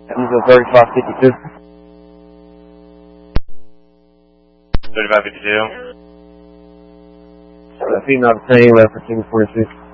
Diesel 3552. 3552. Female detainee left for King 46.